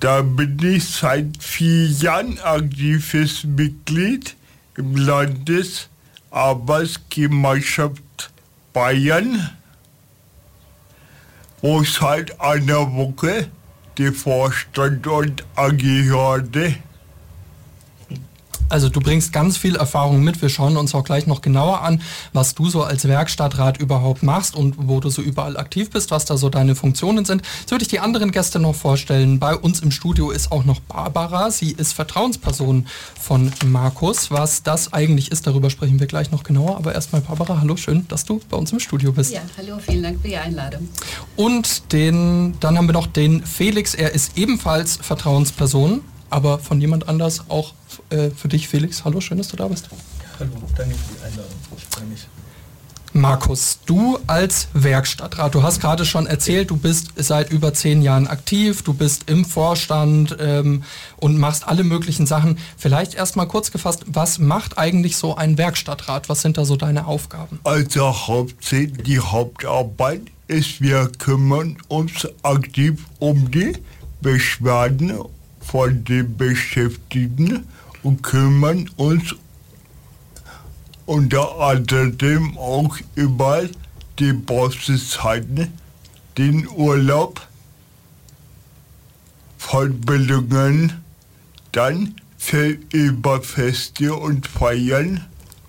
Da bin ich seit 4 Jahren aktives Mitglied im Landesarbeitsgemeinschaft Bayern, wo seit einer Woche der Vorstand und angehörte. Also du bringst ganz viel Erfahrung mit. Wir schauen uns auch gleich noch genauer an, was du so als Werkstattrat überhaupt machst und wo du so überall aktiv bist, was da so deine Funktionen sind. Jetzt würde ich die anderen Gäste noch vorstellen. Bei uns im Studio ist auch noch Barbara. Sie ist Vertrauensperson von Markus. Was das eigentlich ist, darüber sprechen wir gleich noch genauer. Aber erstmal Barbara, hallo, schön, dass du bei uns im Studio bist. Ja, hallo, vielen Dank für die Einladung. Und dann haben wir noch den Felix. Er ist ebenfalls Vertrauensperson, aber von jemand anders auch für dich, Felix. Hallo, schön, dass du da bist. Hallo, danke für die Einladung. Ich freue mich. Markus, du als Werkstattrat, du hast gerade schon erzählt, du bist seit über 10 Jahren aktiv, du bist im Vorstand und machst alle möglichen Sachen. Vielleicht erst mal kurz gefasst, was macht eigentlich so ein Werkstattrat? Was sind da so deine Aufgaben? Also hauptsächlich die Hauptarbeit ist, wir kümmern uns aktiv um die Beschwerden von den Beschäftigten und kümmern uns unter anderem auch über die Pausenzeiten, den Urlaub, Fortbildungen, dann über Feste und Feiern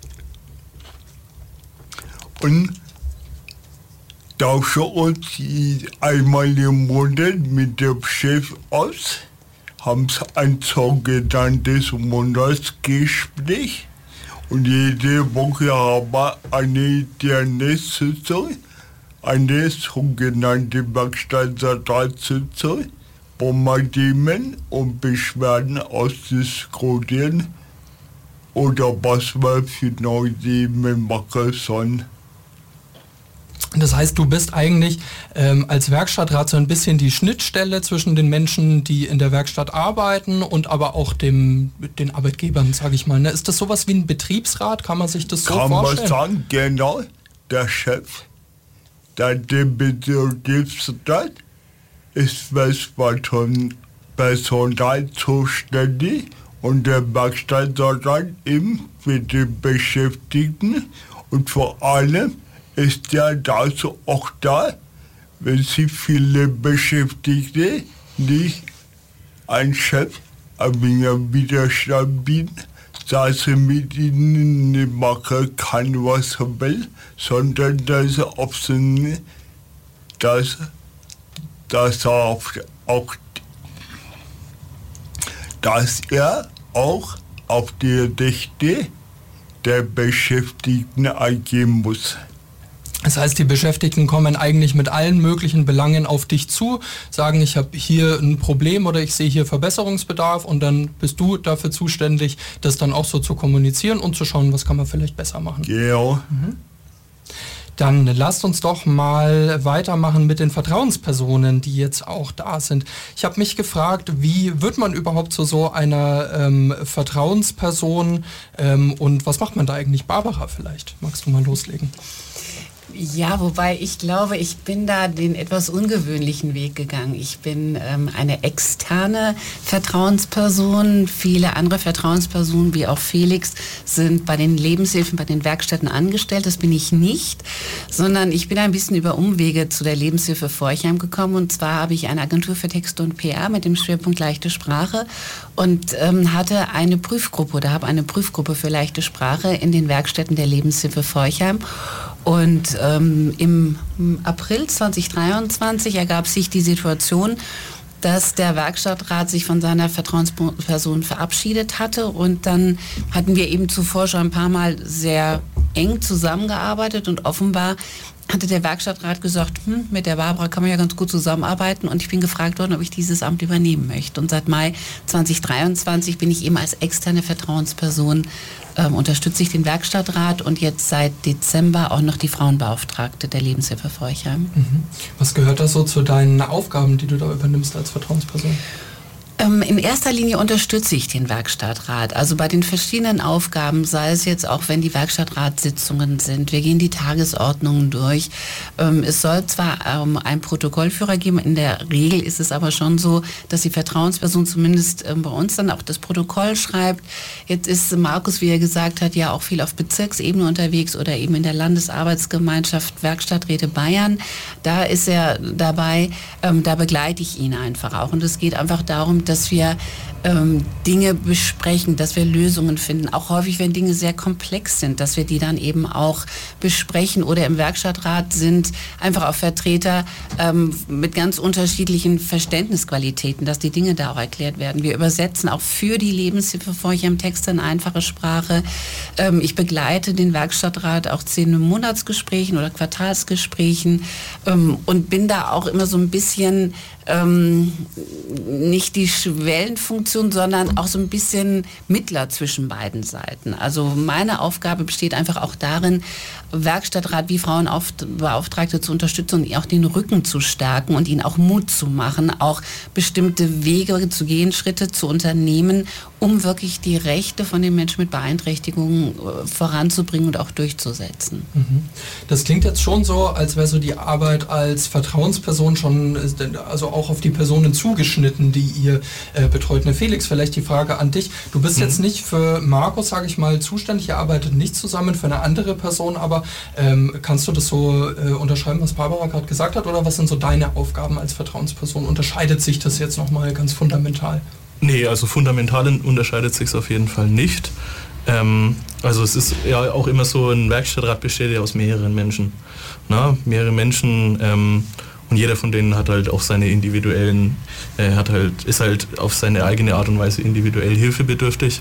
und tauschen uns einmal im Monat mit dem Chef aus, haben ein sogenanntes Monatsgespräch und jede Woche haben wir eine interne Sitzung, eine sogenannte Werkstattratssitzung, wo wir Themen und Beschwerden ausdiskutieren oder was wir für neue Themen machen sollen. Das heißt, du bist eigentlich als Werkstattrat so ein bisschen die Schnittstelle zwischen den Menschen, die in der Werkstatt arbeiten und aber auch den Arbeitgebern, sage ich mal. Ne? Ist das sowas wie ein Betriebsrat? Kann man sich das so vorstellen? Kann man sagen, genau. Der Chef, der Betriebsrat ist für Personal zuständig und der Werkstattrat eben für die Beschäftigten und vor allem ist ja dazu auch da, wenn Sie viele Beschäftigte nicht ein Chef einen Widerstand bieten, dass er mit ihnen nicht machen kann, was er will, sondern dass er auch auf die Rechte der Beschäftigten eingehen muss. Das heißt, die Beschäftigten kommen eigentlich mit allen möglichen Belangen auf dich zu, sagen, ich habe hier ein Problem oder ich sehe hier Verbesserungsbedarf und dann bist du dafür zuständig, das dann auch so zu kommunizieren und zu schauen, was kann man vielleicht besser machen. Ja. Mhm. Dann lasst uns doch mal weitermachen mit den Vertrauenspersonen, die jetzt auch da sind. Ich habe mich gefragt, wie wird man überhaupt zu so einer Vertrauensperson und was macht man da eigentlich? Barbara, vielleicht magst du mal loslegen. Ja, wobei ich glaube, ich bin da den etwas ungewöhnlichen Weg gegangen. Ich bin eine externe Vertrauensperson. Viele andere Vertrauenspersonen, wie auch Felix, sind bei den Lebenshilfen, bei den Werkstätten angestellt. Das bin ich nicht, sondern ich bin ein bisschen über Umwege zu der Lebenshilfe Forchheim gekommen. Und zwar habe ich eine Agentur für Texte und PR mit dem Schwerpunkt leichte Sprache und hatte eine Prüfgruppe oder habe eine Prüfgruppe für leichte Sprache in den Werkstätten der Lebenshilfe Forchheim. Und im April 2023 ergab sich die Situation, dass der Werkstattrat sich von seiner Vertrauensperson verabschiedet hatte und dann hatten wir eben zuvor schon ein paar Mal sehr eng zusammengearbeitet und offenbar hatte der Werkstattrat gesagt, mit der Barbara kann man ja ganz gut zusammenarbeiten und ich bin gefragt worden, ob ich dieses Amt übernehmen möchte. Und seit Mai 2023 bin ich eben als externe Vertrauensperson, unterstütze ich den Werkstattrat und jetzt seit Dezember auch noch die Frauenbeauftragte der Lebenshilfe Forchheim. Was gehört da so zu deinen Aufgaben, die du da übernimmst als Vertrauensperson? In erster Linie unterstütze ich den Werkstattrat. Also bei den verschiedenen Aufgaben, sei es jetzt auch, wenn die Werkstattratssitzungen sind, wir gehen die Tagesordnungen durch. Es soll zwar einen Protokollführer geben, in der Regel ist es aber schon so, dass die Vertrauensperson zumindest bei uns dann auch das Protokoll schreibt. Jetzt ist Markus, wie er gesagt hat, ja auch viel auf Bezirksebene unterwegs oder eben in der Landesarbeitsgemeinschaft Werkstatträte Bayern. Da ist er dabei, da begleite ich ihn einfach auch. Und es geht einfach darum, dass wir Dinge besprechen, dass wir Lösungen finden. Auch häufig, wenn Dinge sehr komplex sind, dass wir die dann eben auch besprechen. Oder im Werkstattrat sind einfach auch Vertreter mit ganz unterschiedlichen Verständnisqualitäten, dass die Dinge da auch erklärt werden. Wir übersetzen auch für die Lebenshilfe Forchheim-Texte in einfache Sprache. Ich begleite den Werkstattrat auch zu Monatsgesprächen oder Quartalsgesprächen und bin da auch immer so ein bisschen nicht die Schwellenfunktion, sondern auch so ein bisschen Mittler zwischen beiden Seiten. Also meine Aufgabe besteht einfach auch darin, Werkstattrat wie Frauenbeauftragte zu unterstützen und auch den Rücken zu stärken und ihnen auch Mut zu machen, auch bestimmte Wege zu gehen, Schritte zu unternehmen, um wirklich die Rechte von den Menschen mit Beeinträchtigungen voranzubringen und auch durchzusetzen. Das klingt jetzt schon so, als wäre so die Arbeit als Vertrauensperson schon, also auch auf die Personen zugeschnitten, die ihr betreut. Felix, vielleicht die Frage an dich. Du bist jetzt nicht für Markus, sage ich mal, zuständig, ihr arbeitet nicht zusammen für eine andere Person, aber kannst du das so unterschreiben, was Barbara gerade gesagt hat, oder was sind so deine Aufgaben als Vertrauensperson? Unterscheidet sich das jetzt nochmal ganz fundamental? Nee, also fundamental unterscheidet sich es auf jeden Fall nicht. Also es ist ja auch immer so, ein Werkstattrat besteht ja aus mehreren Menschen. Mehrere Menschen und jeder von denen hat halt auch seine individuellen, ist halt auf seine eigene Art und Weise individuell hilfebedürftig.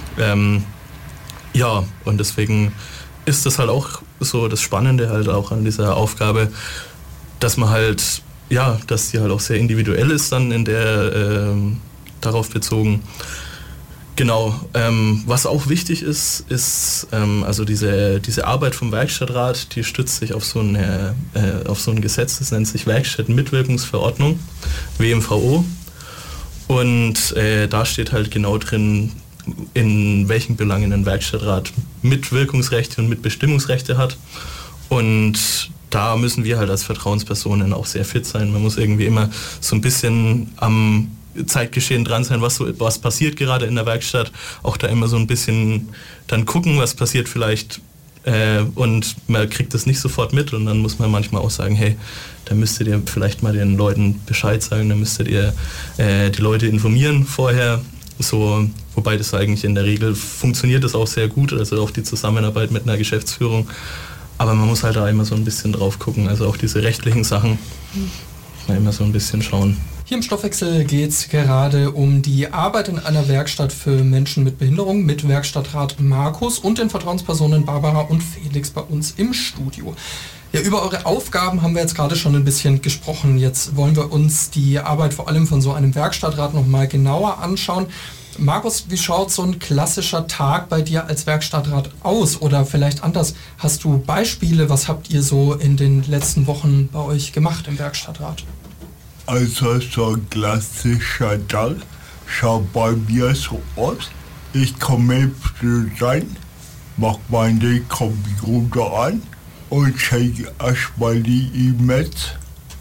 Ja, und deswegen ist das halt auch so das Spannende halt auch an dieser Aufgabe, dass man halt, ja, dass die halt auch sehr individuell ist dann in der, darauf bezogen. Genau, was auch wichtig ist, also diese Arbeit vom Werkstattrat, die stützt sich auf so ein Gesetz, das nennt sich Werkstättenmitwirkungsverordnung, WMVO. Und da steht halt genau drin, in welchen Belangen ein Werkstattrat Mitwirkungsrechte und Mitbestimmungsrechte hat. Und da müssen wir halt als Vertrauenspersonen auch sehr fit sein. Man muss irgendwie immer so ein bisschen am Zeitgeschehen dran sein, was passiert gerade in der Werkstatt, auch da immer so ein bisschen dann gucken, was passiert vielleicht, und man kriegt das nicht sofort mit und dann muss man manchmal auch sagen, hey, da müsstet ihr vielleicht mal den Leuten Bescheid sagen, da müsstet ihr die Leute informieren vorher, so, wobei das eigentlich in der Regel funktioniert das auch sehr gut, also auch die Zusammenarbeit mit einer Geschäftsführung, aber man muss halt da immer so ein bisschen drauf gucken, also auch diese rechtlichen Sachen, muss man immer so ein bisschen schauen. Hier im Stoffwechsel geht es gerade um die Arbeit in einer Werkstatt für Menschen mit Behinderung mit Werkstattrat Markus und den Vertrauenspersonen Barbara und Felix bei uns im Studio. Ja, über eure Aufgaben haben wir jetzt gerade schon ein bisschen gesprochen. Jetzt wollen wir uns die Arbeit vor allem von so einem Werkstattrat nochmal genauer anschauen. Markus, wie schaut so ein klassischer Tag bei dir als Werkstattrat aus? Oder vielleicht anders, hast du Beispiele, was habt ihr so in den letzten Wochen bei euch gemacht im Werkstattrat? Also so ein klassischer Tag schaut bei mir so aus. Ich komme früh rein, mache meinen Computer an und checke erstmal die E-Mails.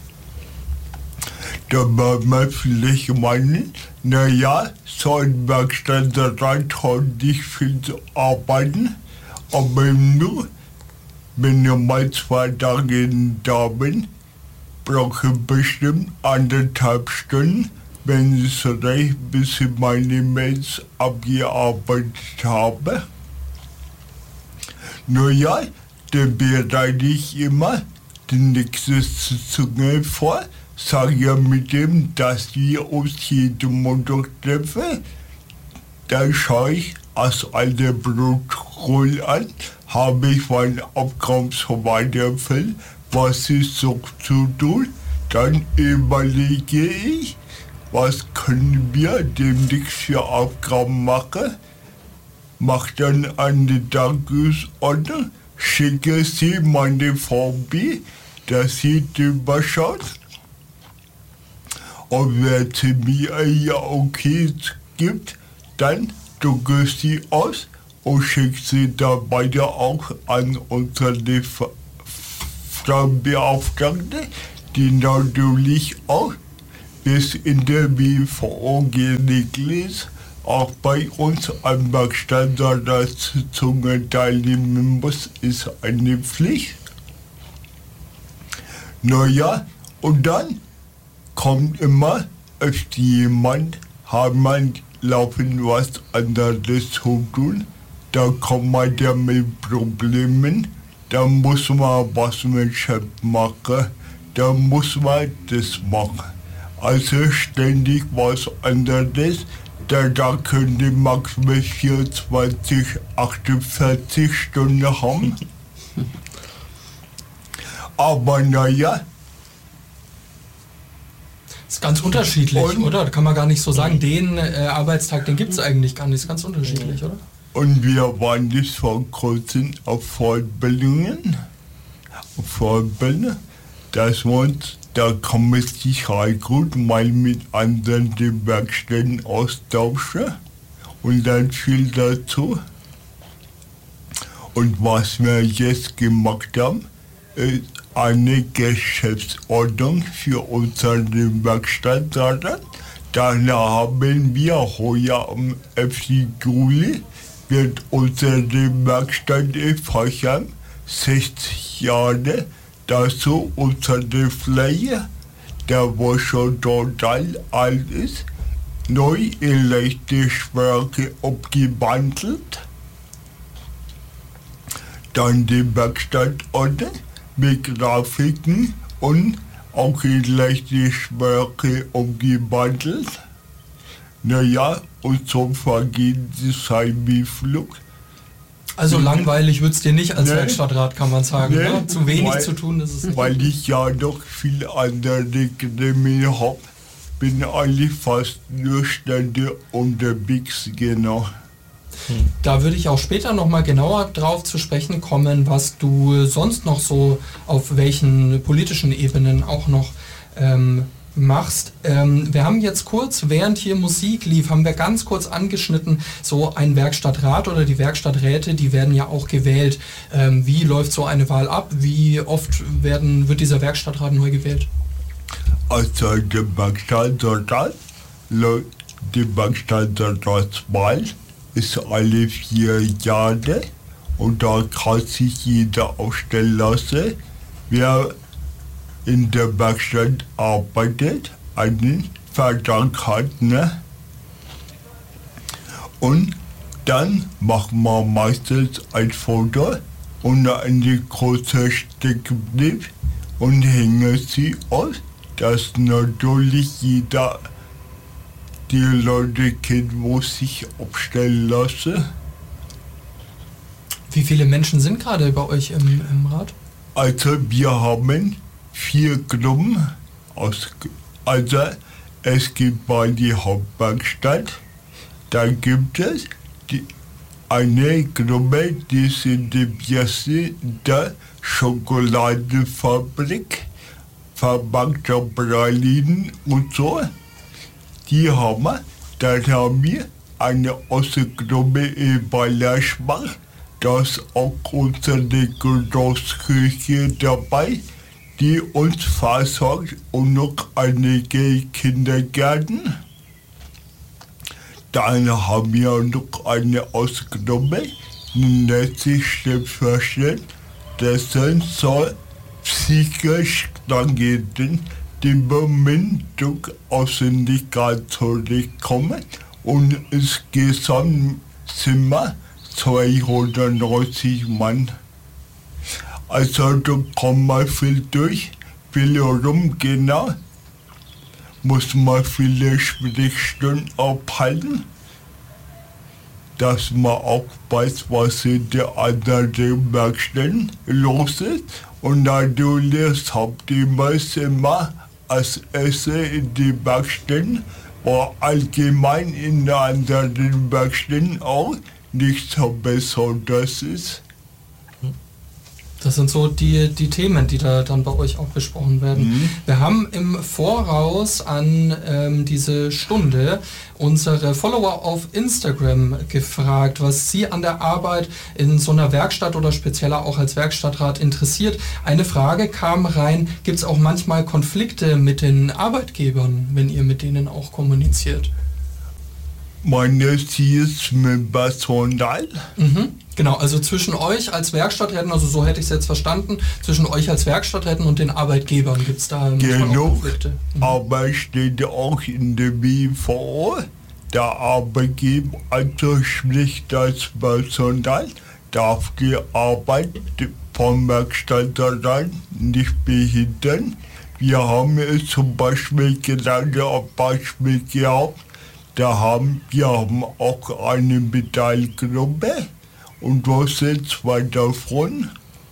Dann wird man vielleicht meinen, naja, so ein Werkstattrat hat nicht viel zu arbeiten, aber nur, wenn ich mal 2 Tage da bin, brauche bestimmt 1,5 Stunden, wenn es reicht, bis ich meine Mails abgearbeitet habe. Naja, dann bereite ich immer die nächste Sitzung vor, sage mit dem, dass wir uns jeden Montag treffen. Dann schaue ich aus einem Protokoll an, habe ich meine Aufgaben so weiter erfüllt, was ist so zu tun, dann überlege ich, was können wir demnächst für Aufgaben machen, mache dann eine Tagesordnung, schicke sie meine VB, dass sie drüber schaut Und wenn sie mir ja okay gibt, dann drucke ich sie aus und schicke sie dann weiter auch an unsere Beauftragte, die natürlich auch bis in der BVO geregelt auch bei uns am Werkstattratssitzungen teilnehmen muss, ist eine Pflicht. Naja, und dann kommt immer öfter jemand, hat man laufend was anderes zu tun, da kommt man ja mit Problemen, da muss man was mit Chef machen, da muss man das machen. Also ständig was anderes, da könnte maximal 24, 48 Stunden haben. Aber naja. Das ist ganz unterschiedlich, oder? Da kann man gar nicht so sagen, den Arbeitstag, den gibt es eigentlich gar nicht. Das ist ganz unterschiedlich, oder? Und wir waren jetzt vor kurzem auf Fortbildungen. Da kann man sich halt gut mal mit anderen Werkstätten austauschen. Und dann viel dazu. Und was wir jetzt gemacht haben, ist eine Geschäftsordnung für unsere Werkstattrat. Dann haben wir heuer am 11. Juli wird unsere Werkstatt feiern 60 Jahre. Dazu unsere Fläche, der wo schon total alt ist, neu in leichte Werke abgewandelt. Dann die Werkstattorte mit Grafiken und auch in leichte Werke umgewandelt. Naja, und so vergeht die Zeit wie Flug. Also langweilig wird es dir nicht als Werkstattrat, kann man sagen. Nee, ne? Zu wenig zu tun ist es nicht. Weil ich ja noch viele andere Gremien habe, bin eigentlich fast nur ständig unterwegs, genau. Da würde ich auch später nochmal genauer drauf zu sprechen kommen, was du sonst noch so auf welchen politischen Ebenen auch noch machst. Wir haben jetzt kurz, während hier Musik lief, haben wir ganz kurz angeschnitten, so ein Werkstattrat oder die Werkstatträte, die werden ja auch gewählt. Wie läuft so eine Wahl ab? Wie oft wird dieser Werkstattrat neu gewählt? Also die Werkstattratswahl ist alle 4 Jahre und da kann sich jeder aufstellen lassen, wer in der Werkstatt arbeitet, einen Vertrag hat. Ne? Und dann machen wir meistens ein Foto und eine große Steckbrief und hängen sie aus, dass natürlich jeder die Leute kennt, wo sich aufstellen lassen. Wie viele Menschen sind gerade bei euch im Rat? Also wir haben 4 Gruppen. Also es gibt bei der Hauptwerkstatt, da gibt es eine Gruppe, die sind die Biesse der Schokoladenfabrik, verpackte Pralinen und so. Die haben wir. Dann haben wir eine Außengruppe in Ballerschbach. Da ist auch unsere Großkirche dabei, die uns versorgt und noch einige Kindergärten. Dann haben wir noch eine Außengruppe, die nennt sich selbstverständlich, das sind so psychisch Krankheiten, die im Moment aus dem Legal zurückkommen und insgesamt sind wir 290 Mann. Also da kommt man viel durch, viel rum, genau. Muss man viele Sprechstunden abhalten, dass man auch weiß, was in der anderen Werkstätten los ist. Und natürlich das Hauptthema ist immer als Essen in die Werkstätten, aber allgemein in der anderen Werkstätten auch nicht so besonders ist. Das sind so die Themen, die da dann bei euch auch besprochen werden. Wir haben im Voraus an diese Stunde unsere Follower auf Instagram gefragt, was sie an der Arbeit in so einer Werkstatt oder spezieller auch als Werkstattrat interessiert. Eine Frage kam rein, gibt es auch manchmal Konflikte mit den Arbeitgebern, wenn ihr mit denen auch kommuniziert? Meine Sie es mit Personal? Genau, also zwischen euch als Werkstatträten, also so hätte ich es jetzt verstanden, zwischen euch als Werkstatträten und den Arbeitgebern gibt es da manchmal auch Konflikte. Aber steht auch in der BVO, der Arbeitgeber, also sprich das Personal, darf die Arbeit vom Werkstattrat nicht behindern. Wir haben es zum Beispiel gerade ein Beispiel gehabt, wir haben auch eine Metallgruppe und da sind 2 davon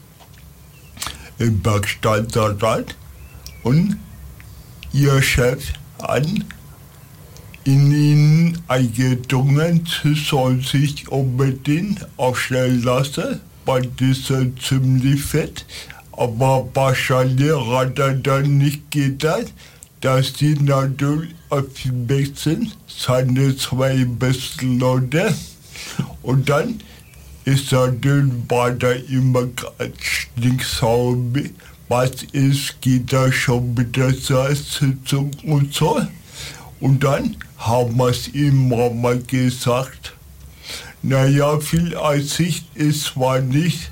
im Werkstattrat und ihr Chef hat in ihnen eingedrungen, sie sollen sich unbedingt aufstellen lassen, weil die sind ziemlich fett, aber wahrscheinlich hat er dann nicht gedacht, dass die natürlich auf dem Weg sind, seine 2 besten Leute. Und dann ist er dann weiter immer ganz stinksauer. Was ist, geht da schon mit der Sitzung und so. Und dann haben wir es ihm mal gesagt. Naja, viel Einsicht ist zwar nicht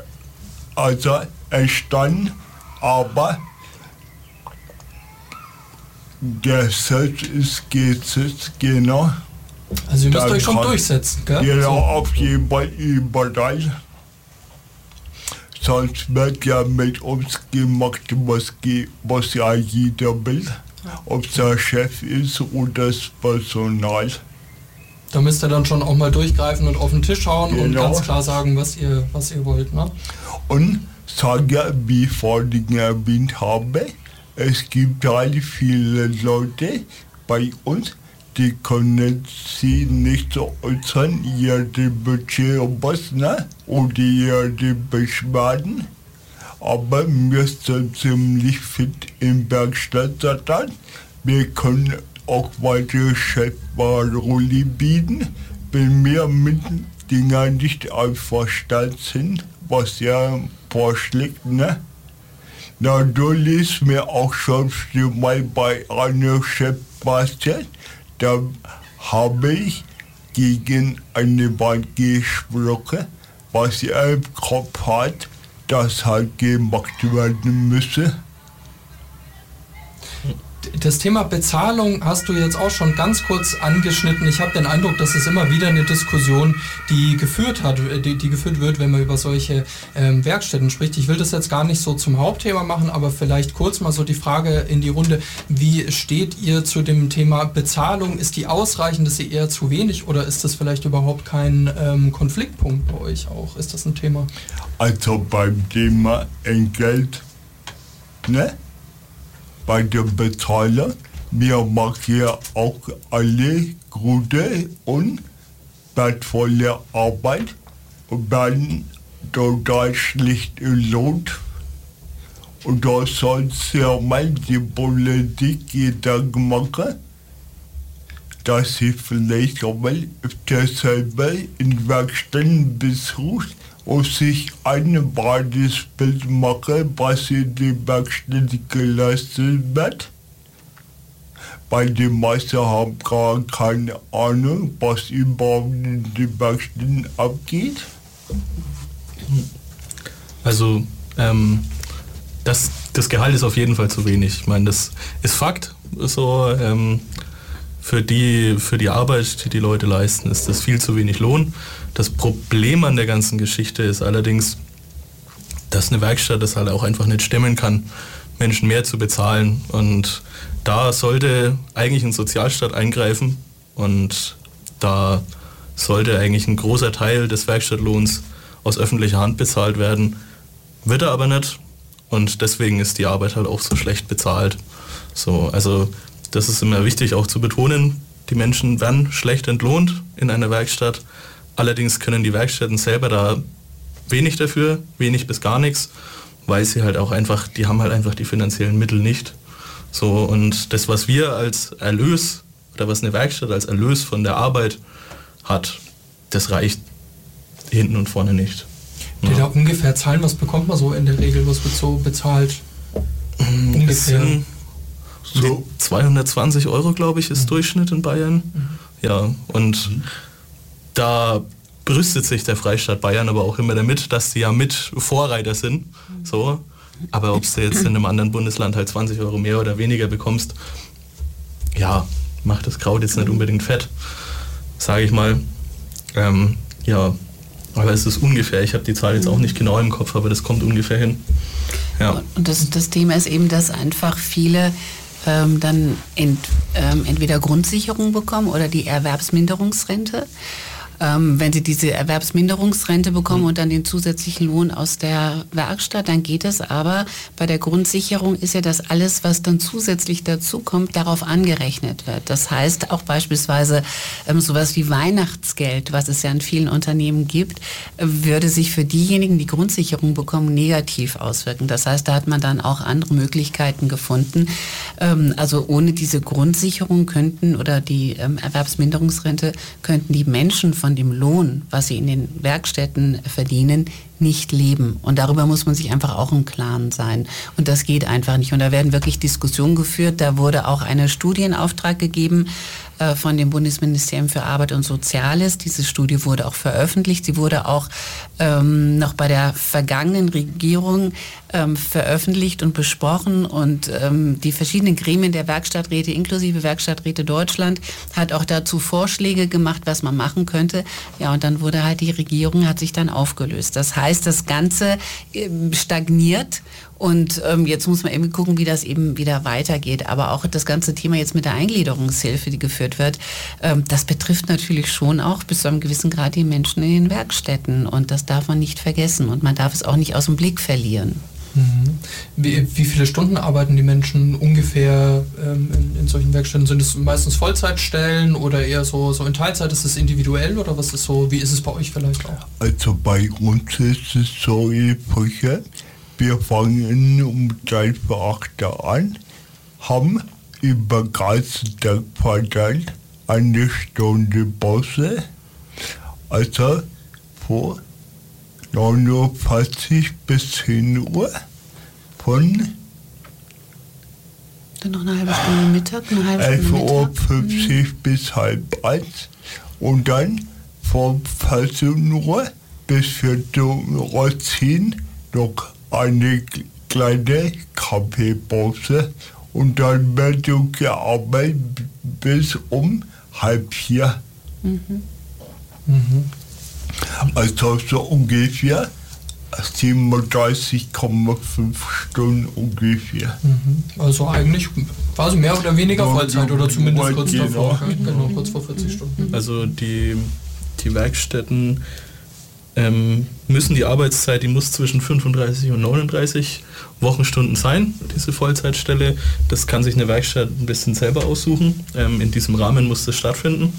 entstanden, aber der Satz ist gesetzt, genau. Also ihr müsst euch schon durchsetzen, gell? Genau, so. auf jeden Fall überall. Sonst wird ja mit uns gemacht, was ja jeder will. Ob es der Chef ist oder das Personal. Da müsst ihr dann schon auch mal durchgreifen und auf den Tisch schauen und Genau. ganz klar sagen, was ihr wollt, ne? Und sage, wie ich vorhin erwähnt habe, es gibt halt viele Leute bei uns, die können sie nicht so äußern, ihre Budget und was, ne? Oder ihre Beschwerden. Aber wir sind ziemlich fit im Werkstattrat. Wir können auch weitere Chefparoli bieten, wenn wir mit Dingen nicht einverstanden sind, was er vorschlägt, ne? Natürlich ist mir auch schon mal bei einer Chef passiert, da habe ich gegen eine Wand gesprochen, was er im Kopf hat, das halt gemacht werden müsse. Das Thema Bezahlung hast du jetzt auch schon ganz kurz angeschnitten. Ich habe den Eindruck, dass es immer wieder eine Diskussion, die geführt wird, wenn man über solche Werkstätten spricht. Ich will das jetzt gar nicht so zum Hauptthema machen, aber vielleicht kurz mal so die Frage in die Runde. Wie steht ihr zu dem Thema Bezahlung? Ist die ausreichend? Ist sie eher zu wenig? Oder ist das vielleicht überhaupt kein Konfliktpunkt bei euch auch? Ist das ein Thema? Also beim Thema Entgelt, ne? Bei der Bezahlung, wir machen ja auch alle gute und wertvolle Arbeit und werden total schlicht entlohnt. Und da soll sich ja mal die Politik Gedanken machen, dass sie vielleicht auch mal selber in Werkstätten besucht und sich ein breites Bild machen, was in den Werkstätten geleistet wird. Weil die meisten haben gar keine Ahnung, was überhaupt in den Werkstätten abgeht. Also das Gehalt ist auf jeden Fall zu wenig. Ich meine, das ist Fakt. So, für die Arbeit, die die Leute leisten, ist das viel zu wenig Lohn. Das Problem an der ganzen Geschichte ist allerdings, dass eine Werkstatt das halt auch einfach nicht stemmen kann, Menschen mehr zu bezahlen. Und da sollte eigentlich ein Sozialstaat eingreifen und da sollte eigentlich ein großer Teil des Werkstattlohns aus öffentlicher Hand bezahlt werden. Wird er aber nicht und deswegen ist die Arbeit halt auch so schlecht bezahlt. So, also das ist immer wichtig auch zu betonen, die Menschen werden schlecht entlohnt in einer Werkstatt. Allerdings können die Werkstätten selber da wenig dafür, wenig bis gar nichts, weil sie halt auch einfach, die haben halt einfach die finanziellen Mittel nicht. So, und das, was wir als Erlös oder was eine Werkstatt als Erlös von der Arbeit hat, das reicht hinten und vorne nicht. Die da ungefähr zahlen, was bekommt man so in der Regel, was wird so bezahlt? Ungefähr. So 220 €, glaube ich, ist Durchschnitt in Bayern. Ja, und da brüstet sich der Freistaat Bayern aber auch immer damit, dass die ja mit Vorreiter sind. So. Aber ob du jetzt in einem anderen Bundesland halt 20 € mehr oder weniger bekommst, ja, macht das Kraut jetzt nicht unbedingt fett, sage ich mal. Ja, aber es ist ungefähr, ich habe die Zahl jetzt auch nicht genau im Kopf, aber das kommt ungefähr hin. Ja. Und das Thema ist eben, dass einfach viele dann entweder Grundsicherung bekommen oder die Erwerbsminderungsrente. Wenn sie diese Erwerbsminderungsrente bekommen und dann den zusätzlichen Lohn aus der Werkstatt, dann geht es. Aber bei der Grundsicherung ist ja das alles, was dann zusätzlich dazukommt, darauf angerechnet wird. Das heißt auch beispielsweise sowas wie Weihnachtsgeld, was es ja in vielen Unternehmen gibt, würde sich für diejenigen, die Grundsicherung bekommen, negativ auswirken. Das heißt, da hat man dann auch andere Möglichkeiten gefunden. Also ohne diese Grundsicherung könnten oder die Erwerbsminderungsrente könnten die Menschen von dem Lohn, was sie in den Werkstätten verdienen, nicht leben. Und darüber muss man sich einfach auch im Klaren sein. Und das geht einfach nicht. Und da werden wirklich Diskussionen geführt. Da wurde auch eine Studie in Auftrag gegeben von dem Bundesministerium für Arbeit und Soziales. Diese Studie wurde auch veröffentlicht. Sie wurde auch noch bei der vergangenen Regierung veröffentlicht und besprochen. Und die verschiedenen Gremien der Werkstatträte, inklusive Werkstatträte Deutschland, hat auch dazu Vorschläge gemacht, was man machen könnte. Ja, und dann wurde halt die Regierung, hat sich dann aufgelöst. Das heißt, das Ganze stagniert. Und jetzt muss man eben gucken, wie das eben wieder weitergeht. Aber auch das ganze Thema jetzt mit der Eingliederungshilfe, die geführt wird, das betrifft natürlich schon auch bis zu einem gewissen Grad die Menschen in den Werkstätten. Und das darf man nicht vergessen. Und man darf es auch nicht aus dem Blick verlieren. Wie viele Stunden arbeiten die Menschen ungefähr in solchen Werkstätten? Sind es meistens Vollzeitstellen oder eher so in Teilzeit? Ist es individuell oder was ist so? Wie ist es bei euch vielleicht auch? Also bei uns ist es so, wir fangen um 8 an, haben über den ganzen Tag verteilt eine Stunde Pause, also von 9:40 bis 10 Uhr, von dann noch eine halbe Stunde Mittag, 11:50 bis 12:30 und dann von 14 Uhr bis 14:10 Uhr noch eine kleine Kaffeepause und dann wird gearbeitet bis um 3:30. Also so ungefähr 37,5 Stunden ungefähr. Also eigentlich quasi mehr oder weniger Vollzeit oder zumindest kurz davor. Genau, kurz vor 40 Stunden. Also die Werkstätten müssen die Arbeitszeit, die muss zwischen 35 und 39 Wochenstunden sein, diese Vollzeitstelle. Das kann sich eine Werkstatt ein bisschen selber aussuchen. In diesem Rahmen muss das stattfinden.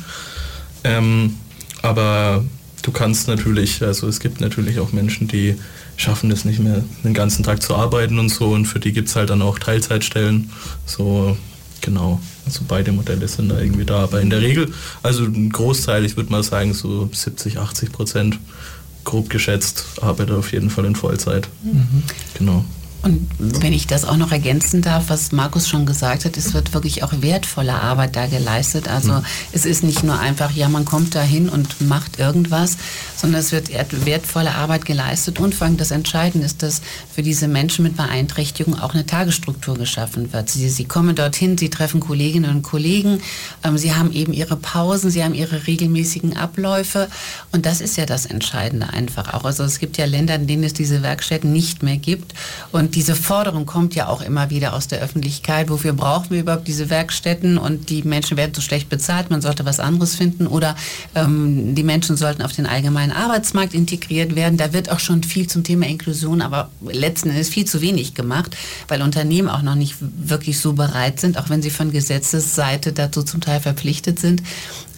Aber du kannst natürlich, also es gibt natürlich auch Menschen, die schaffen es nicht mehr, den ganzen Tag zu arbeiten und so, und für die gibt es halt dann auch Teilzeitstellen. So, genau. Also beide Modelle sind da irgendwie da. Aber in der Regel, also ein Großteil, ich würde mal sagen so 70-80%, grob geschätzt, arbeitet auf jeden Fall in Vollzeit. Genau. Und wenn ich das auch noch ergänzen darf, was Markus schon gesagt hat, es wird wirklich auch wertvolle Arbeit da geleistet. Also es ist nicht nur einfach, ja, man kommt da hin und macht irgendwas, sondern es wird wertvolle Arbeit geleistet. Und vor allem das Entscheidende ist, dass für diese Menschen mit Beeinträchtigung auch eine Tagesstruktur geschaffen wird. Sie kommen dorthin, sie treffen Kolleginnen und Kollegen, sie haben eben ihre Pausen, sie haben ihre regelmäßigen Abläufe, und das ist ja das Entscheidende einfach auch. Also es gibt ja Länder, in denen es diese Werkstätten nicht mehr gibt, und diese Forderung kommt ja auch immer wieder aus der Öffentlichkeit. Wofür brauchen wir überhaupt diese Werkstätten? Und die Menschen werden so schlecht bezahlt, man sollte was anderes finden. Oder die Menschen sollten auf den allgemeinen Arbeitsmarkt integriert werden. Da wird auch schon viel zum Thema Inklusion, aber letzten Endes viel zu wenig gemacht, weil Unternehmen auch noch nicht wirklich so bereit sind, auch wenn sie von Gesetzesseite dazu zum Teil verpflichtet sind.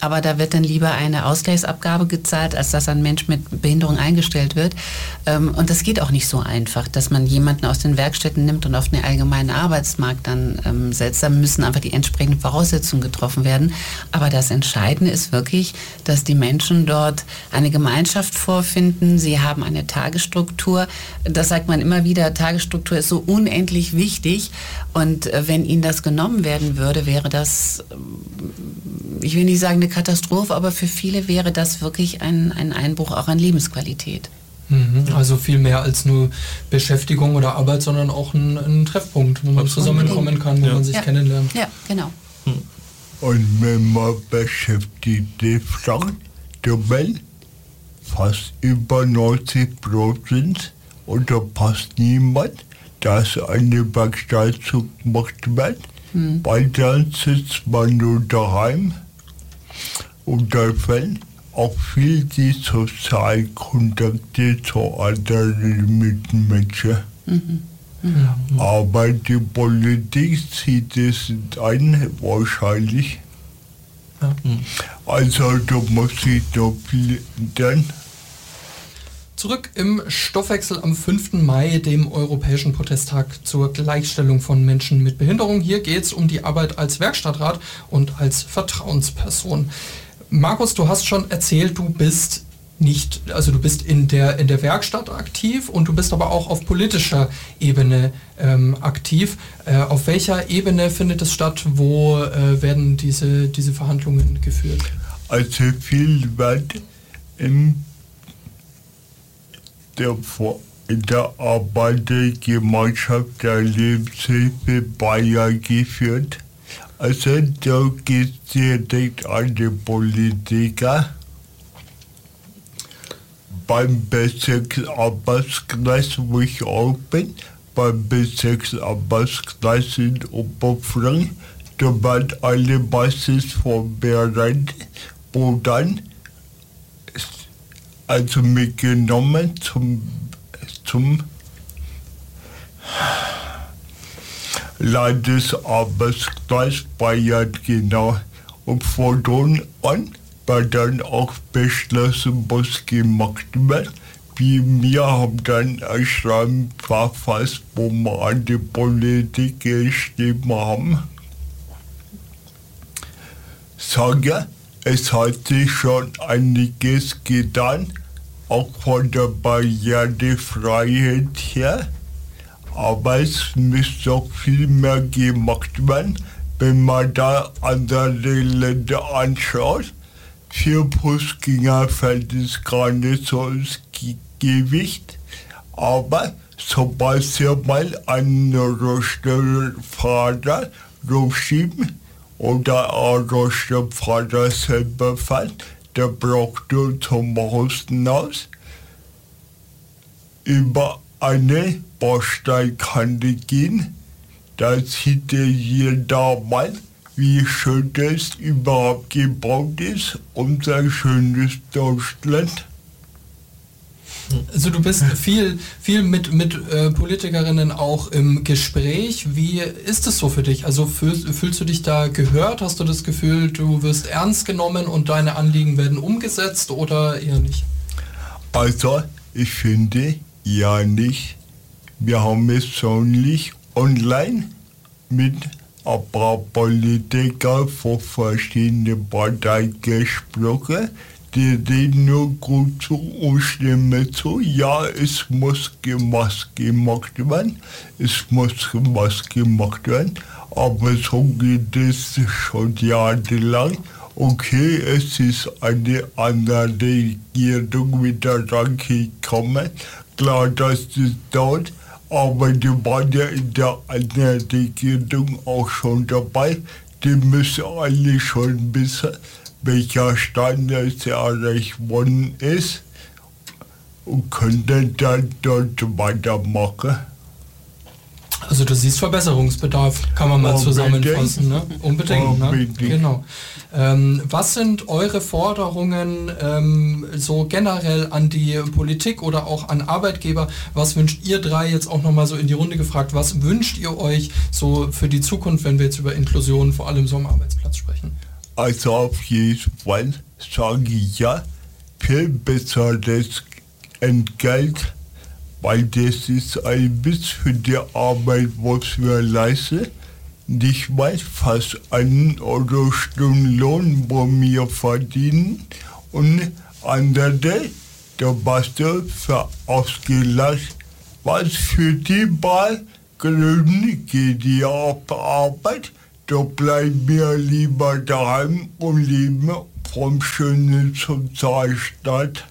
aber da wird dann lieber eine Ausgleichsabgabe gezahlt, als dass ein Mensch mit Behinderung eingestellt wird. Und das geht auch nicht so einfach, dass man jemanden aus den Werkstätten nimmt und auf den allgemeinen Arbeitsmarkt dann setzt. Da müssen einfach die entsprechenden Voraussetzungen getroffen werden. Aber das Entscheidende ist wirklich, dass die Menschen dort eine Gemeinschaft vorfinden. Sie haben eine Tagesstruktur. Das sagt man immer wieder, Tagesstruktur ist so unendlich wichtig. Und wenn ihnen das genommen werden würde, wäre das, ich will nicht sagen eine Katastrophe, aber für viele wäre das wirklich ein Einbruch auch an Lebensqualität. Also viel mehr als nur Beschäftigung oder Arbeit, sondern auch ein Treffpunkt, wo man zusammenkommen kann, wo man sich kennenlernt. Ja, genau. Und wenn man Beschäftigte fragt, dann fast über 90% und da passt niemand, dass eine Werkstatt zugemacht wird, weil dann sitzt man nur daheim und da fällt auch viel die Sozialkontakte zu anderen Mitmenschen. Aber die Politik sieht es ein, wahrscheinlich. Ja. Also da muss ich noch viel ändern. Zurück im Stoffwechsel am 5. Mai, dem Europäischen Protesttag zur Gleichstellung von Menschen mit Behinderung. Hier geht es um die Arbeit als Werkstattrat und als Vertrauensperson. Markus, du hast schon erzählt, du bist du bist in der Werkstatt aktiv und du bist aber auch auf politischer Ebene aktiv. Auf welcher Ebene findet es statt? Wo werden diese Verhandlungen geführt? Also viel wird in der Arbeitergemeinschaft der Lebenshilfe Bayern geführt. Also da geht es direkt an die Politiker. Beim Bezirksarbeitskreis, wo ich auch bin, beim Bezirksarbeitskreis in Oberfranken, da werden alle meistens vorbereitet, wo dann also mitgenommen zum Landesarbeitskreis Bayern, genau. Und von dort an wird dann auch beschlossen, was gemacht wird. Wir haben dann ein Schreiben verfasst, wo wir an die Politik geschrieben haben. Sage, es hat sich schon einiges getan, auch von der Barrierefreiheit her. Aber es müsste noch viel mehr gemacht werden, wenn man da andere Länder anschaut. Für Fußgänger fällt es gar nicht so ins Gewicht. Aber sobald sie mal einen Rollstuhlfahrer rumschieben oder ein Rollstuhlfahrer selber fährt, der braucht nur zum Haus über eine Bausteinkante gehen. Da sieht jeder mal, wie schön das überhaupt gebaut ist, unser schönes Deutschland. Also du bist viel mit Politikerinnen auch im Gespräch. Wie ist es so für dich? Also fühlst du dich da gehört? Hast du das Gefühl, du wirst ernst genommen und deine Anliegen werden umgesetzt oder eher nicht? Also ich finde ja nicht. Wir haben es sonlich online mit ein paar Politikern von verschiedenen Parteien gesprochen. Die reden nur gut zu und stimmen zu. Ja, es muss was gemacht werden. Es muss was gemacht werden. Aber so geht es schon jahrelang. Okay, es ist eine andere Regierung wieder rangekommen. Klar, das ist dort. Aber die waren ja in der anderen Regierung auch schon dabei. Die müssen alle schon wissen, welcher Standard erreicht worden ist und können dann dort weitermachen. Also du siehst Verbesserungsbedarf, kann man mal zusammenfassen. Ne? Unbedingt. Ne? Genau. Was sind eure Forderungen so generell an die Politik oder auch an Arbeitgeber? Was wünscht ihr drei jetzt auch nochmal so in die Runde gefragt? Was wünscht ihr euch so für die Zukunft, wenn wir jetzt über Inklusion vor allem so am Arbeitsplatz sprechen? Also auf jeden Fall sage ich ja, viel besseres Entgelt, weil das ist ein Witz für die Arbeit, was wir leisten. Nicht mal fast 1 Euro Stundenlohn, wo wir verdienen. Und andere, da warst du für ausgelacht. Was für die Gründen geht ihr auf Arbeit? Da bleiben wir lieber daheim und leben vom schönen Sozialstaat.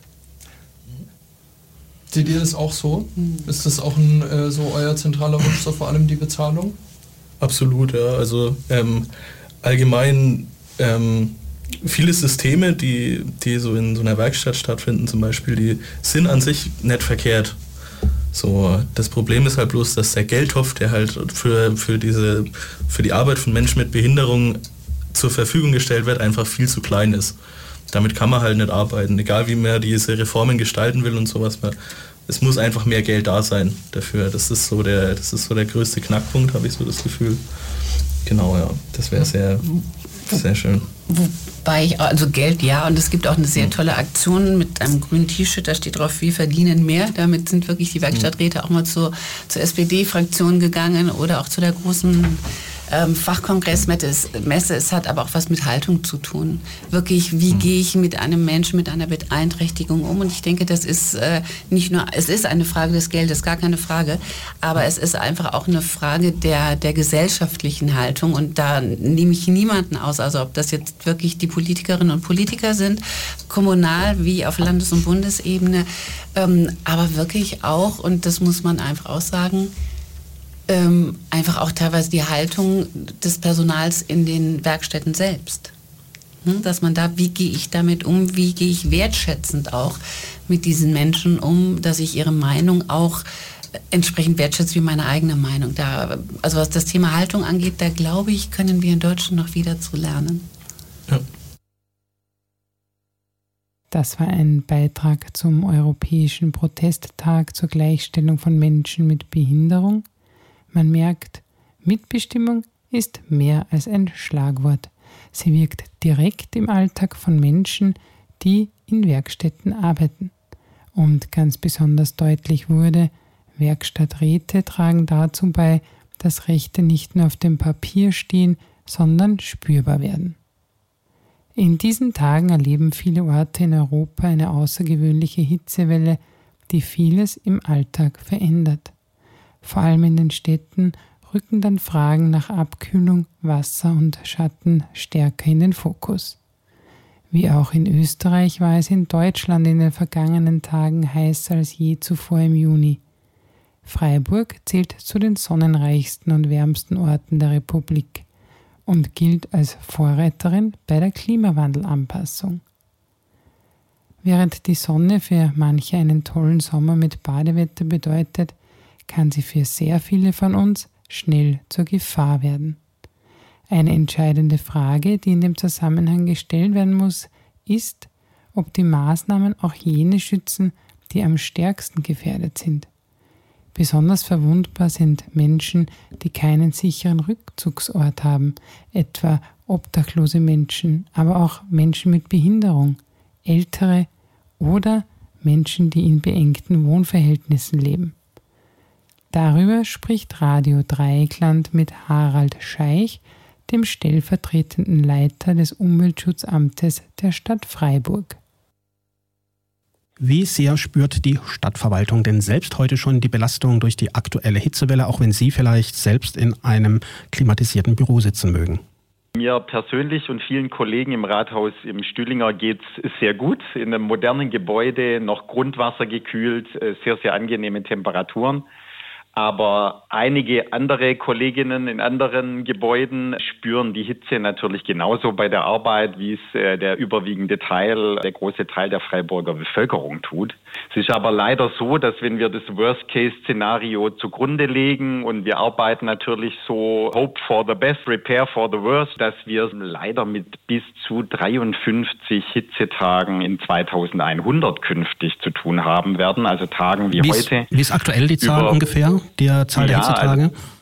Seht ihr das auch so? Ist das auch so euer zentraler Wunsch, so vor allem die Bezahlung? Absolut, ja. Also allgemein viele Systeme, die so in so einer Werkstatt stattfinden zum Beispiel, die sind an sich nicht verkehrt. So, das Problem ist halt bloß, dass der Geldtopf, der halt für die Arbeit von Menschen mit Behinderung zur Verfügung gestellt wird, einfach viel zu klein ist. Damit kann man halt nicht arbeiten, egal wie man diese Reformen gestalten will und sowas. Es muss einfach mehr Geld da sein dafür. Das ist so der größte Knackpunkt, habe ich so das Gefühl. Genau, ja. Das wäre sehr, sehr schön. Wobei also Geld, ja, und es gibt auch eine sehr tolle Aktion mit einem grünen T-Shirt, da steht drauf, wir verdienen mehr. Damit sind wirklich die Werkstatträte auch mal zur SPD-Fraktion gegangen oder auch zu der großen Fachkongressmesse. Es hat aber auch was mit Haltung zu tun. Wirklich, wie gehe ich mit einem Menschen mit einer Beeinträchtigung um? Und ich denke, das ist nicht nur, es ist eine Frage des Geldes, gar keine Frage, aber es ist einfach auch eine Frage der gesellschaftlichen Haltung. Und da nehme ich niemanden aus, also ob das jetzt wirklich die Politikerinnen und Politiker sind, kommunal wie auf Landes- und Bundesebene, aber wirklich auch, und das muss man einfach auch sagen, einfach auch teilweise die Haltung des Personals in den Werkstätten selbst. Dass man da, wie gehe ich damit um, wie gehe ich wertschätzend auch mit diesen Menschen um, dass ich ihre Meinung auch entsprechend wertschätze wie meine eigene Meinung. Also was das Thema Haltung angeht, da glaube ich, können wir in Deutschland noch wieder zu lernen. Ja. Das war ein Beitrag zum Europäischen Protesttag zur Gleichstellung von Menschen mit Behinderung. Man merkt, Mitbestimmung ist mehr als ein Schlagwort. Sie wirkt direkt im Alltag von Menschen, die in Werkstätten arbeiten. Und ganz besonders deutlich wurde, Werkstatträte tragen dazu bei, dass Rechte nicht nur auf dem Papier stehen, sondern spürbar werden. In diesen Tagen erleben viele Orte in Europa eine außergewöhnliche Hitzewelle, die vieles im Alltag verändert. Vor allem in den Städten rücken dann Fragen nach Abkühlung, Wasser und Schatten stärker in den Fokus. Wie auch in Österreich war es in Deutschland in den vergangenen Tagen heißer als je zuvor im Juni. Freiburg zählt zu den sonnenreichsten und wärmsten Orten der Republik und gilt als Vorreiterin bei der Klimawandelanpassung. Während die Sonne für manche einen tollen Sommer mit Badewetter bedeutet, kann sie für sehr viele von uns schnell zur Gefahr werden. Eine entscheidende Frage, die in dem Zusammenhang gestellt werden muss, ist, ob die Maßnahmen auch jene schützen, die am stärksten gefährdet sind. Besonders verwundbar sind Menschen, die keinen sicheren Rückzugsort haben, etwa obdachlose Menschen, aber auch Menschen mit Behinderung, Ältere oder Menschen, die in beengten Wohnverhältnissen leben. Darüber spricht Radio Dreieckland mit Harald Scheich, dem stellvertretenden Leiter des Umweltschutzamtes der Stadt Freiburg. Wie sehr spürt die Stadtverwaltung denn selbst heute schon die Belastung durch die aktuelle Hitzewelle, auch wenn Sie vielleicht selbst in einem klimatisierten Büro sitzen mögen? Mir persönlich und vielen Kollegen im Rathaus im Stühlinger geht's sehr gut. In einem modernen Gebäude, noch Grundwasser gekühlt, sehr, sehr angenehme Temperaturen. Aber einige andere Kolleginnen in anderen Gebäuden spüren die Hitze natürlich genauso bei der Arbeit, wie es der überwiegende Teil, der große Teil der Freiburger Bevölkerung tut. Es ist aber leider so, dass wenn wir das Worst-Case-Szenario zugrunde legen und wir arbeiten natürlich so Hope for the best, Prepare for the worst, dass wir leider mit bis zu 53 Hitzetagen in 2100 künftig zu tun haben werden, also Tagen wie heute. Wie ist aktuell die Zahl ungefähr? Die Zahl der Hitzetage?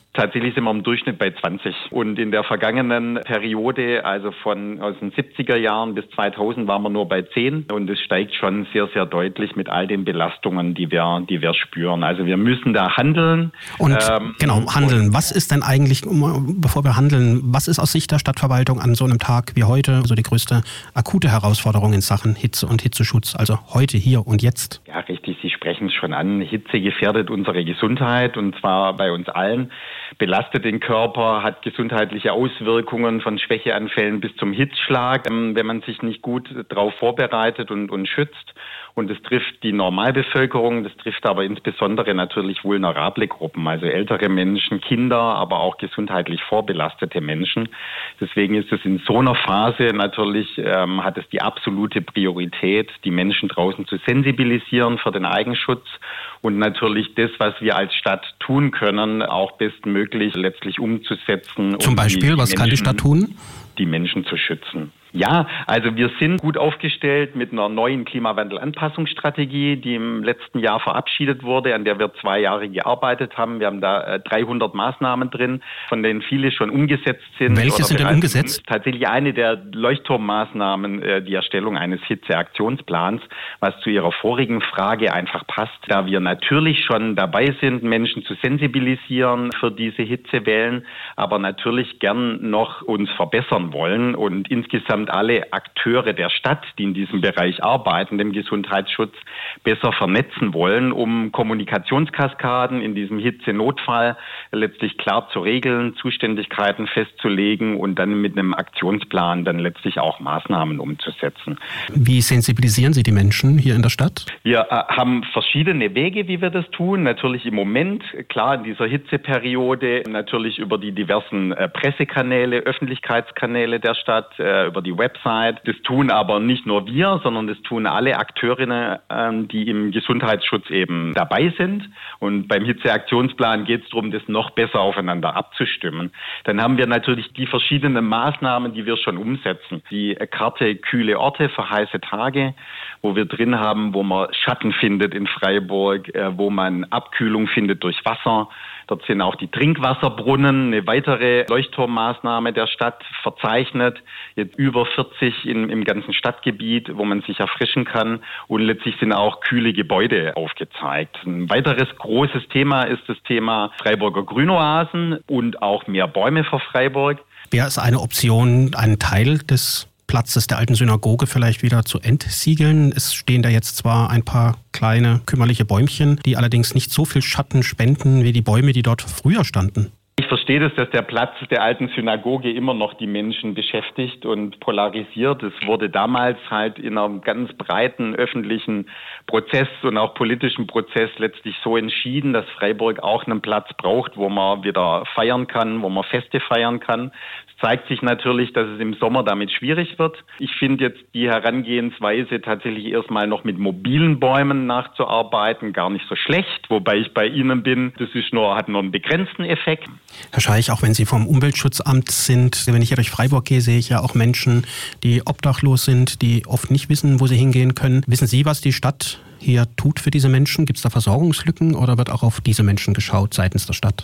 Tatsächlich sind wir im Durchschnitt bei 20. Und in der vergangenen Periode, also aus den 70er Jahren bis 2000, waren wir nur bei 10. Und es steigt schon sehr, sehr deutlich mit all den Belastungen, die wir spüren. Also wir müssen da handeln. Und handeln. Was ist denn eigentlich, bevor wir handeln, was ist aus Sicht der Stadtverwaltung an so einem Tag wie heute so die größte akute Herausforderung in Sachen Hitze und Hitzeschutz? Also heute, hier und jetzt. Ja, richtig. Sie sprechen es schon an. Hitze gefährdet unsere Gesundheit und zwar bei uns allen. Belastet den Körper, hat gesundheitliche Auswirkungen von Schwächeanfällen bis zum Hitzschlag, wenn man sich nicht gut darauf vorbereitet und schützt. Und es trifft die Normalbevölkerung, das trifft aber insbesondere natürlich vulnerable Gruppen, also ältere Menschen, Kinder, aber auch gesundheitlich vorbelastete Menschen. Deswegen ist es in so einer Phase natürlich, hat es die absolute Priorität, die Menschen draußen zu sensibilisieren für den Eigenschutz und natürlich das, was wir als Stadt tun können, auch bestmöglich letztlich umzusetzen. Zum Beispiel, was kann die Stadt tun? Die Menschen zu schützen. Ja, also wir sind gut aufgestellt mit einer neuen Klimawandelanpassungsstrategie, die im letzten Jahr verabschiedet wurde, an der wir 2 Jahre gearbeitet haben. Wir haben da 300 Maßnahmen drin, von denen viele schon umgesetzt sind. Welche sind denn umgesetzt? Tatsächlich eine der Leuchtturmmaßnahmen, die Erstellung eines Hitzeaktionsplans, was zu Ihrer vorigen Frage einfach passt, da wir natürlich schon dabei sind, Menschen zu sensibilisieren für diese Hitzewellen, aber natürlich gern noch uns verbessern wollen und insgesamt alle Akteure der Stadt, die in diesem Bereich arbeiten, dem Gesundheitsschutz, besser vernetzen wollen, um Kommunikationskaskaden in diesem Hitzenotfall letztlich klar zu regeln, Zuständigkeiten festzulegen und dann mit einem Aktionsplan dann letztlich auch Maßnahmen umzusetzen. Wie sensibilisieren Sie die Menschen hier in der Stadt? Wir haben verschiedene Wege, wie wir das tun. Natürlich im Moment, klar in dieser Hitzeperiode, natürlich über die diversen Pressekanäle, Öffentlichkeitskanäle der Stadt, über die Website. Das tun aber nicht nur wir, sondern das tun alle Akteurinnen, die im Gesundheitsschutz eben dabei sind. Und beim Hitzeaktionsplan geht es darum, das noch besser aufeinander abzustimmen. Dann haben wir natürlich die verschiedenen Maßnahmen, die wir schon umsetzen. Die Karte Kühle Orte für heiße Tage, wo wir drin haben, wo man Schatten findet in Freiburg, wo man Abkühlung findet durch Wasser. Dort sind auch die Trinkwasserbrunnen, eine weitere Leuchtturmmaßnahme der Stadt verzeichnet. Jetzt über 40 im ganzen Stadtgebiet, wo man sich erfrischen kann. Und letztlich sind auch kühle Gebäude aufgezeigt. Ein weiteres großes Thema ist das Thema Freiburger Grünoasen und auch mehr Bäume für Freiburg. Wäre es eine Option, einen Teil des Platzes der alten Synagoge vielleicht wieder zu entsiegeln? Es stehen da jetzt zwar ein paar kleine kümmerliche Bäumchen, die allerdings nicht so viel Schatten spenden wie die Bäume, die dort früher standen. Ich verstehe das, dass der Platz der alten Synagoge immer noch die Menschen beschäftigt und polarisiert. Es wurde damals halt in einem ganz breiten öffentlichen Prozess und auch politischen Prozess letztlich so entschieden, dass Freiburg auch einen Platz braucht, wo man wieder feiern kann, wo man Feste feiern kann. Es zeigt sich natürlich, dass es im Sommer damit schwierig wird. Ich finde jetzt die Herangehensweise tatsächlich erstmal noch mit mobilen Bäumen nachzuarbeiten gar nicht so schlecht, wobei ich bei Ihnen bin, das hat nur einen begrenzten Effekt. Herr Scheich, auch wenn Sie vom Umweltschutzamt sind, wenn ich hier durch Freiburg gehe, sehe ich ja auch Menschen, die obdachlos sind, die oft nicht wissen, wo sie hingehen können. Wissen Sie, was die Stadt hier tut für diese Menschen? Gibt es da Versorgungslücken oder wird auch auf diese Menschen geschaut seitens der Stadt?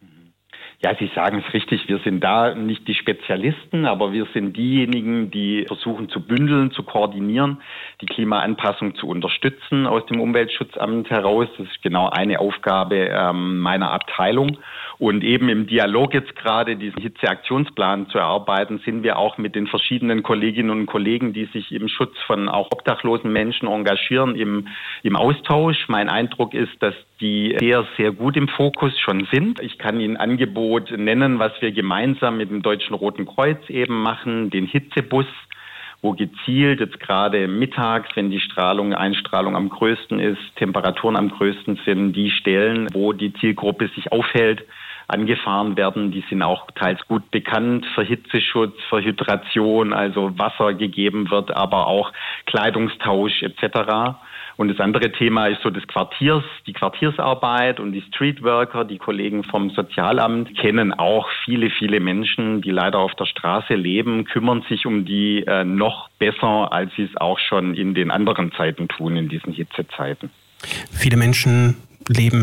Ja, Sie sagen es richtig, wir sind da nicht die Spezialisten, aber wir sind diejenigen, die versuchen zu bündeln, zu koordinieren, die Klimaanpassung zu unterstützen aus dem Umweltschutzamt heraus. Das ist genau eine Aufgabe meiner Abteilung. Und eben im Dialog jetzt gerade diesen Hitzeaktionsplan zu erarbeiten, sind wir auch mit den verschiedenen Kolleginnen und Kollegen, die sich im Schutz von auch obdachlosen Menschen engagieren, im Austausch. Mein Eindruck ist, dass die sehr, sehr gut im Fokus schon sind. Ich kann Ihnen Angebot nennen, was wir gemeinsam mit dem Deutschen Roten Kreuz eben machen, den Hitzebus, wo gezielt jetzt gerade mittags, wenn die Einstrahlung am größten ist, Temperaturen am größten sind, die Stellen, wo die Zielgruppe sich aufhält, angefahren werden. Die sind auch teils gut bekannt für Hitzeschutz, für Hydration, also Wasser gegeben wird, aber auch Kleidungstausch etc. Und das andere Thema ist so die Quartiersarbeit und die Streetworker, die Kollegen vom Sozialamt kennen auch viele, viele Menschen, die leider auf der Straße leben, kümmern sich um die noch besser, als sie es auch schon in den anderen Zeiten tun, in diesen Hitzezeiten. Viele Menschen leben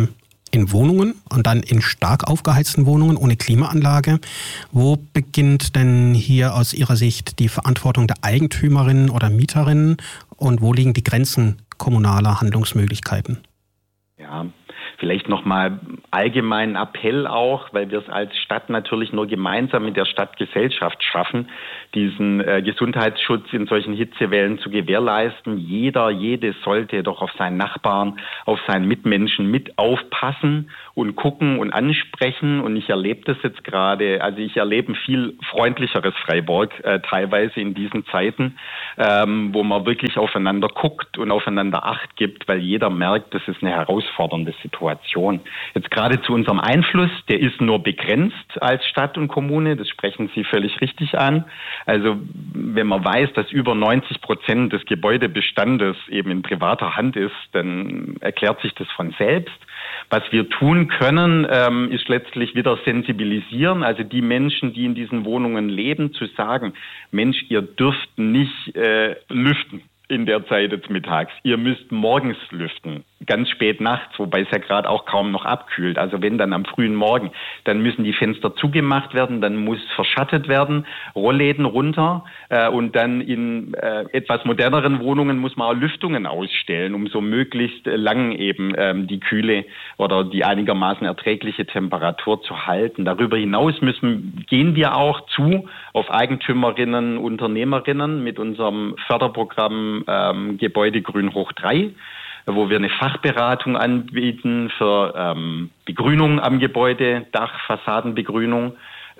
in Wohnungen und dann in stark aufgeheizten Wohnungen ohne Klimaanlage. Wo beginnt denn hier aus Ihrer Sicht die Verantwortung der Eigentümerinnen oder Mieterinnen und wo liegen die Grenzen kommunaler Handlungsmöglichkeiten? Ja, vielleicht nochmal allgemeinen Appell auch, weil wir es als Stadt natürlich nur gemeinsam mit der Stadtgesellschaft schaffen, diesen Gesundheitsschutz in solchen Hitzewellen zu gewährleisten. Jede sollte doch auf seinen Nachbarn, auf seinen Mitmenschen mit aufpassen und gucken und ansprechen. Und ich erlebe das jetzt gerade, also ich erlebe ein viel freundlicheres Freiburg teilweise in diesen Zeiten, wo man wirklich aufeinander guckt und aufeinander Acht gibt, weil jeder merkt, das ist eine herausfordernde Situation. Jetzt gerade zu unserem Einfluss, der ist nur begrenzt als Stadt und Kommune, das sprechen Sie völlig richtig an. Also wenn man weiß, dass über 90% des Gebäudebestandes eben in privater Hand ist, dann erklärt sich das von selbst. Was wir tun können, ist letztlich wieder sensibilisieren, also die Menschen, die in diesen Wohnungen leben, zu sagen, Mensch, ihr dürft nicht lüften in der Zeit jetzt mittags. Ihr müsst morgens lüften, ganz spät nachts, wobei es ja gerade auch kaum noch abkühlt. Also wenn dann am frühen Morgen, dann müssen die Fenster zugemacht werden, dann muss verschattet werden, Rollläden runter und dann in etwas moderneren Wohnungen muss man auch Lüftungen ausstellen, um so möglichst lang eben die kühle oder die einigermaßen erträgliche Temperatur zu halten. Darüber hinaus gehen wir auch zu auf Eigentümerinnen, Unternehmerinnen mit unserem Förderprogramm Gebäude Grün hoch 3, wo wir eine Fachberatung anbieten für Begrünung am Gebäude, Dach, Fassadenbegrünung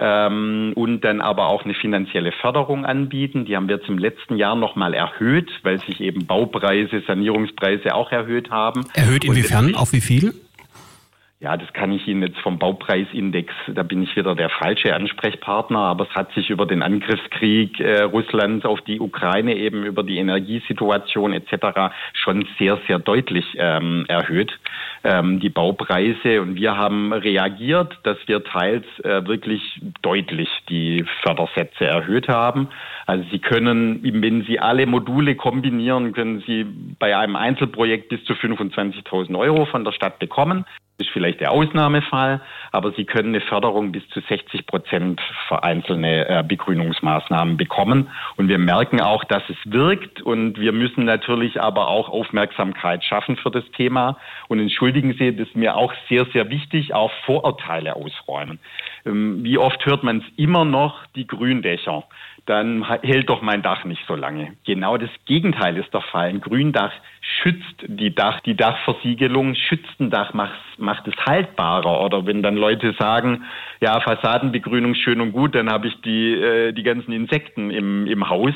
und dann aber auch eine finanzielle Förderung anbieten. Die haben wir jetzt im letzten Jahr nochmal erhöht, weil sich eben Baupreise, Sanierungspreise auch erhöht haben. Erhöht inwiefern? Auf wie viel? Ja, das kann ich Ihnen jetzt vom Baupreisindex, da bin ich wieder der falsche Ansprechpartner, aber es hat sich über den Angriffskrieg Russlands auf die Ukraine, eben über die Energiesituation etc. schon sehr, sehr deutlich erhöht, die Baupreise. Und wir haben reagiert, dass wir teils wirklich deutlich die Fördersätze erhöht haben. Also Sie können, wenn Sie alle Module kombinieren, können Sie bei einem Einzelprojekt bis zu 25.000 Euro von der Stadt bekommen. Das ist vielleicht der Ausnahmefall, aber Sie können eine Förderung bis zu 60% für einzelne Begrünungsmaßnahmen bekommen. Und wir merken auch, dass es wirkt. Und wir müssen natürlich aber auch Aufmerksamkeit schaffen für das Thema. Und entschuldigen Sie, das ist mir auch sehr, sehr wichtig, auch Vorurteile ausräumen. Wie oft hört man es immer noch, die Gründächer? Dann hält doch mein Dach nicht so lange. Genau das Gegenteil ist der Fall. Ein Gründach schützt die Dachversiegelung, schützt ein Dach, macht es haltbarer. Oder wenn dann Leute sagen, ja, Fassadenbegrünung schön und gut, dann habe ich die ganzen Insekten im Haus.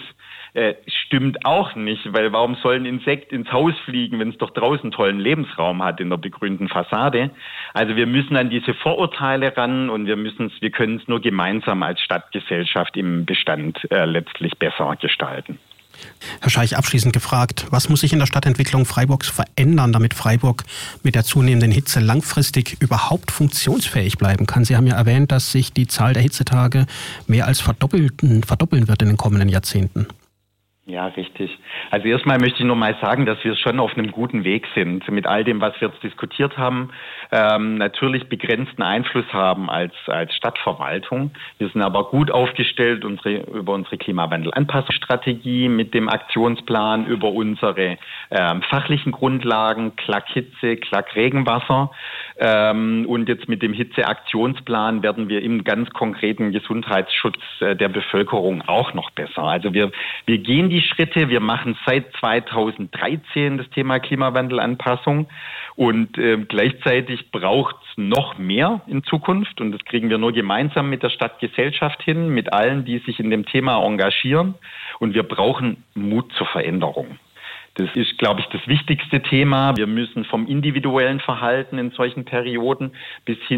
Stimmt auch nicht, weil warum soll ein Insekt ins Haus fliegen, wenn es doch draußen tollen Lebensraum hat in der begrünten Fassade? Also wir müssen an diese Vorurteile ran und wir können es nur gemeinsam als Stadtgesellschaft im Bestand letztlich besser gestalten. Herr Scheich, abschließend gefragt, was muss sich in der Stadtentwicklung Freiburgs verändern, damit Freiburg mit der zunehmenden Hitze langfristig überhaupt funktionsfähig bleiben kann? Sie haben ja erwähnt, dass sich die Zahl der Hitzetage mehr als verdoppeln wird in den kommenden Jahrzehnten. Ja, richtig. Also erstmal möchte ich nur mal sagen, dass wir schon auf einem guten Weg sind mit all dem, was wir jetzt diskutiert haben. Natürlich begrenzten Einfluss haben als Stadtverwaltung. Wir sind aber gut aufgestellt über unsere Klimawandelanpassungsstrategie mit dem Aktionsplan, über unsere fachlichen Grundlagen, Klack-Hitze, Klack-Regenwasser. Und jetzt mit dem Hitzeaktionsplan werden wir im ganz konkreten Gesundheitsschutz der Bevölkerung auch noch besser. Also wir gehen die Schritte, wir machen seit 2013 das Thema Klimawandelanpassung und gleichzeitig braucht es noch mehr in Zukunft und das kriegen wir nur gemeinsam mit der Stadtgesellschaft hin, mit allen, die sich in dem Thema engagieren und wir brauchen Mut zur Veränderung. Das ist, glaube ich, das wichtigste Thema. Wir müssen vom individuellen Verhalten in solchen Perioden bis hin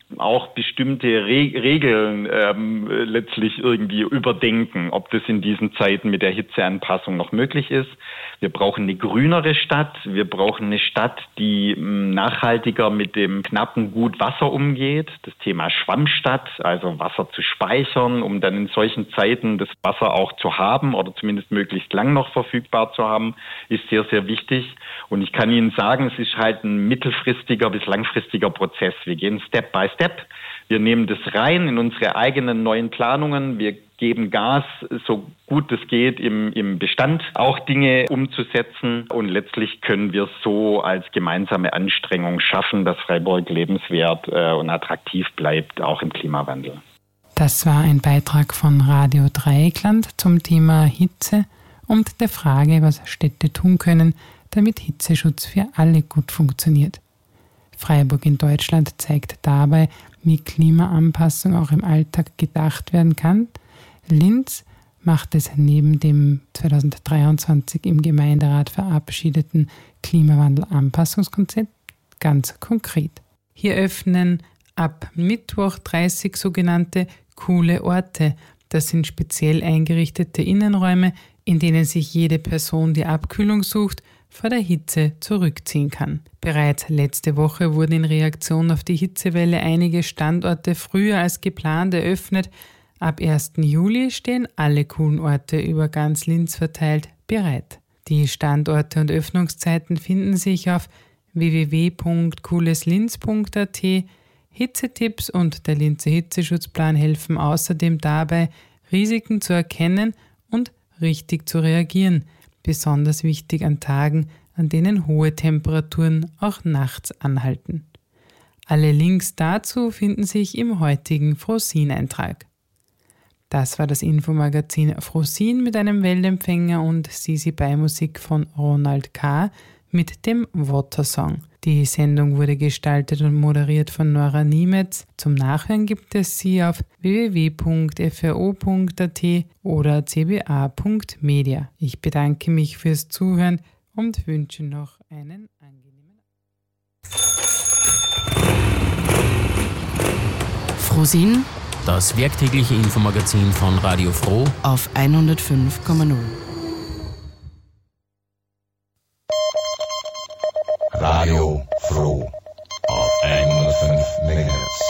auch bestimmte Regeln letztlich irgendwie überdenken, ob das in diesen Zeiten mit der Hitzeanpassung noch möglich ist. Wir brauchen eine grünere Stadt. Wir brauchen eine Stadt, die nachhaltiger mit dem knappen Gut Wasser umgeht. Das Thema Schwammstadt, also Wasser zu speichern, um dann in solchen Zeiten das Wasser auch zu haben oder zumindest möglichst lang noch verfügbar zu haben, ist sehr, sehr wichtig. Und ich kann Ihnen sagen, es ist halt ein mittelfristiger bis langfristiger Prozess. Wir gehen Step by Step. Wir nehmen das rein in unsere eigenen neuen Planungen. Wir geben Gas, so gut es geht, im Bestand auch Dinge umzusetzen. Und letztlich können wir es so als gemeinsame Anstrengung schaffen, dass Freiburg lebenswert und attraktiv bleibt, auch im Klimawandel. Das war ein Beitrag von Radio Dreieckland zum Thema Hitze und der Frage, was Städte tun können, damit Hitzeschutz für alle gut funktioniert. Freiburg in Deutschland zeigt dabei, wie Klimaanpassung auch im Alltag gedacht werden kann. Linz macht es neben dem 2023 im Gemeinderat verabschiedeten Klimawandel-Anpassungskonzept ganz konkret. Hier öffnen ab Mittwoch 30 sogenannte coole Orte. Das sind speziell eingerichtete Innenräume, in denen sich jede Person, die Abkühlung sucht, vor der Hitze zurückziehen kann. Bereits letzte Woche wurden in Reaktion auf die Hitzewelle einige Standorte früher als geplant eröffnet. Ab 1. Juli stehen alle coolen Orte über ganz Linz verteilt bereit. Die Standorte und Öffnungszeiten finden sich auf www.cooleslinz.at. Hitzetipps und der Linzer Hitzeschutzplan helfen außerdem dabei, Risiken zu erkennen und richtig zu reagieren. Besonders wichtig an Tagen, an denen hohe Temperaturen auch nachts anhalten. Alle Links dazu finden sich im heutigen Frosin-Eintrag. Das war das Infomagazin Frosin mit einem Weltempfänger und Sisi Beimusik von Ronald K. mit dem Watersong. Die Sendung wurde gestaltet und moderiert von Nora Niemetz. Zum Nachhören gibt es sie auf www.fro.at oder cba.media. Ich bedanke mich fürs Zuhören und wünsche noch einen angenehmen Frosin, das werktägliche Infomagazin von Radio Froh auf 105,0. Radio Froh.